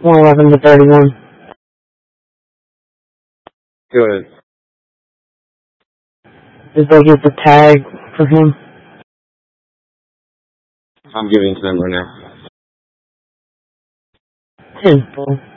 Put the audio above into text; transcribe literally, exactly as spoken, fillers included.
one eleven to thirty-one. Go ahead. Did they get the tag for him? I'm giving his number now. ten four.